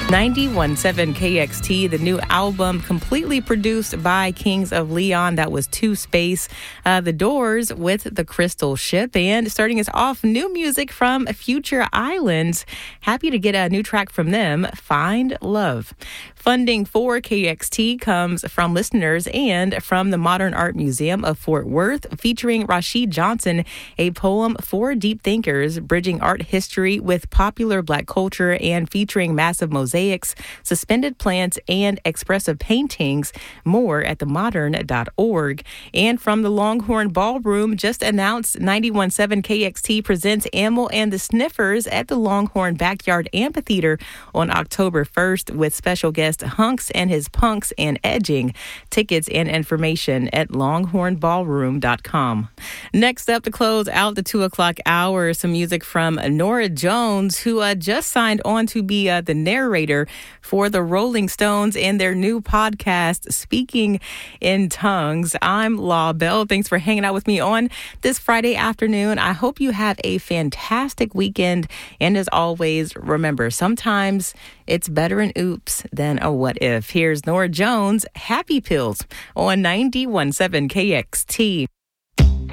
91.7 KXT, the new album completely produced by Kings of Leon. That was Two Space, The Doors with The Crystal Ship. And starting us off, new music from Future Islands. Happy to get a new track from them, Find Love. Funding for KXT comes from listeners and from the Modern Art Museum of Fort Worth, featuring Rashid Johnson, a poem for deep thinkers, bridging art history with popular Black culture and featuring massive mosaics, suspended plants, and expressive paintings. More at themodern.org. And from the Longhorn Ballroom, just announced 91.7 KXT presents Amyl and the Sniffers at the Longhorn Backyard Amphitheater on October 1st with special guest Hunks and his Punks and Edging. Tickets and information at longhornballroom.com. Next up to close out the 2 o'clock hour, some music from Norah Jones, who just signed on to be the narrator for the Rolling Stones and their new podcast, Speaking in Tongues. I'm Law Bell. Thanks for hanging out with me on this Friday afternoon. I hope you have a fantastic weekend. And as always, remember, sometimes it's better an oops than a what if. Here's Norah Jones, Happy Pills on 91.7 KXT.